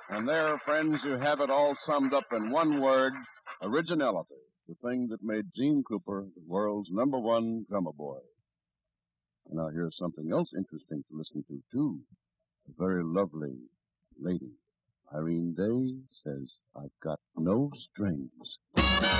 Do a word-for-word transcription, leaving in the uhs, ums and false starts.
And there, friends, you have it all summed up in one word, originality, the thing that made Gene Krupa the world's number one drummer boy. And now here's something else interesting to listen to, too. A very lovely lady, Irene Day, says, I've got no strings.